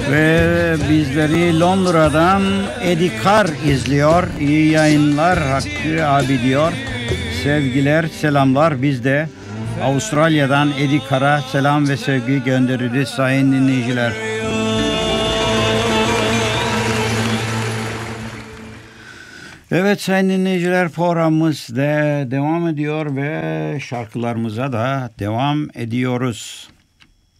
Ve bizleri Londra'dan Eddie Carr izliyor. İyi yayınlar Hakkı abi diyor. Sevgiler, selamlar. Biz de Avustralya'dan Eddie Carr'a selam ve sevgi göndeririz sayın dinleyiciler. Evet sayın dinleyiciler, programımız da devam ediyor ve şarkılarımıza da devam ediyoruz.